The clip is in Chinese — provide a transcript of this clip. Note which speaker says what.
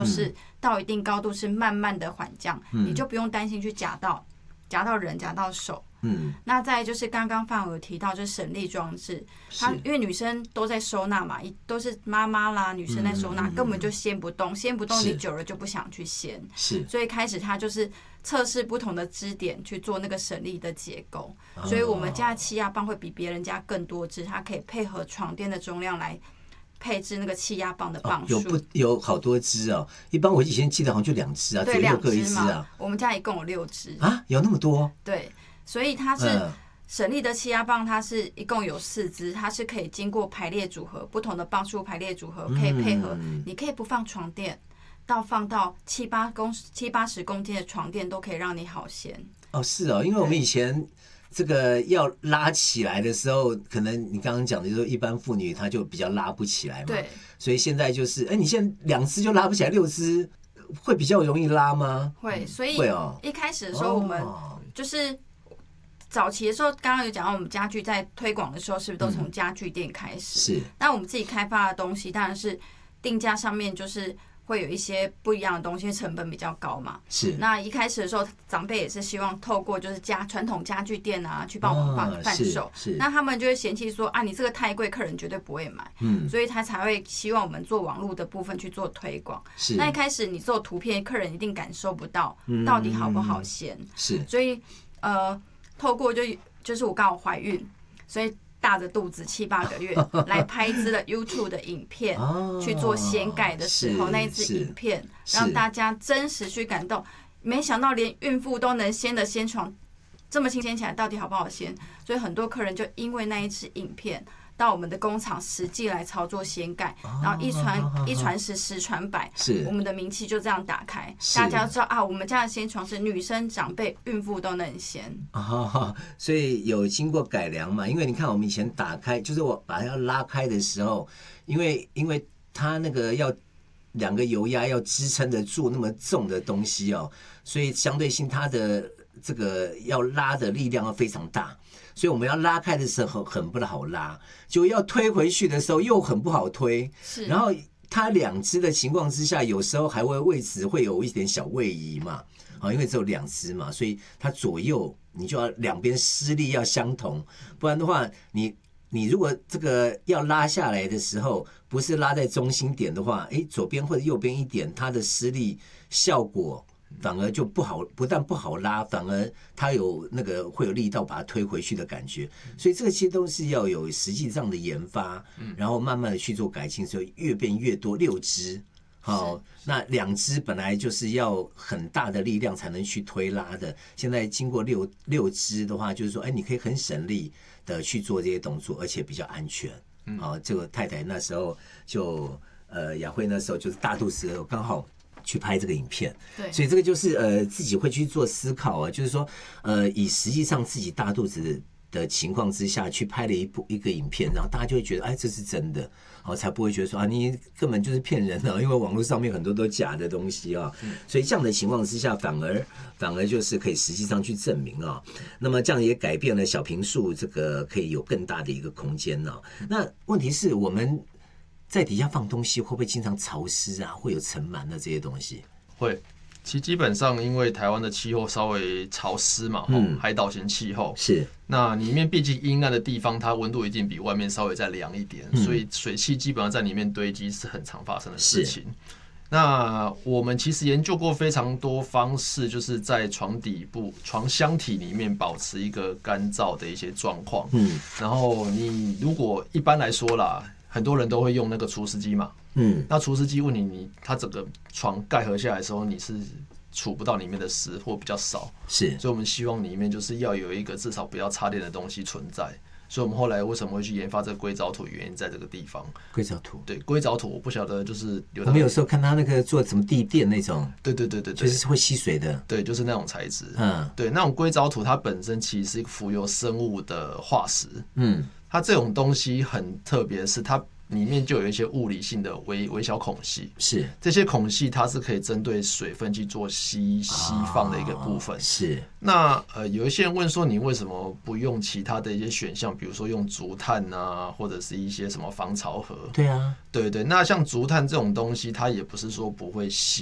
Speaker 1: 是到一定高度是慢慢的缓降，你就不用担心去夹到人夹到手。那再来就是刚刚范有提到，就是省力装置，它因为女生都在收纳嘛，都是妈妈啦，女生在收纳，根本就掀不动，你久了就不想去掀。所以开始它就是测试不同的支点去做那个省力的结构。所以我们家的气压棒会比别人家更多支，它可以配合床垫的重量来配置那个气压棒的磅数。
Speaker 2: 有好多支哦，一般我以前记得好像就2支啊，
Speaker 1: 对
Speaker 2: ，2各1支啊。
Speaker 1: 我们家一共有6支
Speaker 2: 啊，有那么多？
Speaker 1: 对。所以它是省力的气压棒，它是一共有4支，它是可以经过排列组合，不同的磅数排列组合可以配合，你可以不放床垫，放到70-80公斤的床垫都可以让你好掀。
Speaker 2: 哦，是哦，因为我们以前这个要拉起来的时候，可能你刚刚讲的就是一般妇女她就比较拉不起来嘛，
Speaker 1: 对，
Speaker 2: 所以现在就是，你现在2支就拉不起来，6支会比较容易拉吗？
Speaker 1: 会，所以一开始的时候我们就是。早期的时候，刚刚有讲到我们家具在推广的时候，是不是都从家具店开始？
Speaker 2: 是。
Speaker 1: 那我们自己开发的东西，当然是定价上面就是会有一些不一样的东西，成本比较高嘛。
Speaker 2: 是。
Speaker 1: 那一开始的时候，长辈也是希望透过就是传统家具店啊，去帮我们贩售。
Speaker 2: 是。
Speaker 1: 那他们就会嫌弃说啊，你这个太贵，客人绝对不会买。所以他才会希望我们做网络的部分去做推广。
Speaker 2: 是。
Speaker 1: 那一开始你做图片，客人一定感受不到到底好不好掀。
Speaker 2: 是。
Speaker 1: 所以透过就是我刚好怀孕，所以大着肚子7-8个月来拍一支的 YouTube 的影片，去做掀盖的时候，那一支影片让大家真实去感动。没想到连孕妇都能掀的掀床这么轻，掀起来到底好不好掀？所以很多客人就因为那一支影片到我们的工厂实际来操作掀盖，然后一传十，十传百，我们的名气就这样打开，大家都知道啊，我们家的掀床是女生、长辈、孕妇都能掀。
Speaker 2: 所以有经过改良嘛？因为你看我们以前打开，就是我把它要拉开的时候，因为它那个要2个油压要支撑得住那么重的东西哦，所以相对性它的这个要拉的力量要非常大。所以我们要拉开的时候很不好拉，就要推回去的时候又很不好推。然后它2支的情况之下，有时候还会位置会有一点小位移嘛，因为只有2支嘛，所以它左右你就要两边施力要相同，不然的话，你如果这个要拉下来的时候，不是拉在中心点的话，左边或者右边一点，它的施力效果反而就不好，不但不好拉，反而它有那个会有力道把它推回去的感觉。所以这个其实都是要有实际上的研发，然后慢慢的去做改进，所以越变越多，6支。好，那2支本来就是要很大的力量才能去推拉的，现在经过六支的话，就是说，你可以很省力的去做这些动作，而且比较安全。好，这个太太那时候就雅慧那时候就是大肚子的时候刚好去拍这个影片，
Speaker 1: 对，
Speaker 2: 所以这个就是自己会去做思考啊，就是说以实际上自己大肚子的情况之下去拍了一个影片，然后大家就会觉得这是真的，才不会觉得说你根本就是骗人的，因为网络上面很多都假的东西啊，所以这样的情况之下反而就是可以实际上去证明啊，那么这样也改变了小坪数这个可以有更大的一个空间啊。那问题是我们在底下放东西会不会经常潮湿啊？会有尘螨的这些东西？
Speaker 3: 会。其实基本上，因为台湾的气候稍微潮湿嘛，海岛型气候
Speaker 2: 是。
Speaker 3: 那里面毕竟阴暗的地方，它温度一定比外面稍微再凉一点，所以水汽基本上在里面堆积是很常发生的事情。那我们其实研究过非常多方式，就是在床底部、床箱体里面保持一个干燥的一些状况。然后你如果一般来说啦，很多人都会用那个除湿机嘛。那除湿机问你它整个床盖合下来的时候，你是除不到里面的湿或比较少，
Speaker 2: 是，
Speaker 3: 所以我们希望里面就是要有一个至少不要插电的东西存在。所以我们后来为什么会去研发这个硅藻土，原因在这个地方。
Speaker 2: 硅藻土，
Speaker 3: 对，硅藻土我不晓得，就是
Speaker 2: 我们有时候看它那个做什么地垫那种，
Speaker 3: 对，
Speaker 2: 就是会吸水的，
Speaker 3: 对，就是那种材质。对，那种硅藻土它本身其实是一个浮游生物的化石。它这种东西很特别，是它里面就有一些物理性的微小孔隙，
Speaker 2: 是
Speaker 3: 这些孔隙它是可以针对水分去做稀放的一个部分。
Speaker 2: 是
Speaker 3: 那有一些人问说，你为什么不用其他的一些选项，比如说用竹炭啊，或者是一些什么防潮盒？
Speaker 2: 对啊，
Speaker 3: 对对，那像竹炭这种东西，它也不是说不会吸，